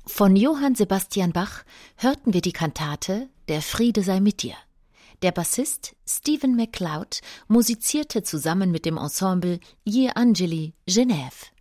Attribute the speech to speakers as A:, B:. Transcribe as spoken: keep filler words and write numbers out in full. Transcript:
A: Von Johann Sebastian Bach hörten wir die Kantate »Der Friede sei mit dir«. Der Bassist Stephen MacLeod musizierte zusammen mit dem Ensemble Gli Angeli Genève.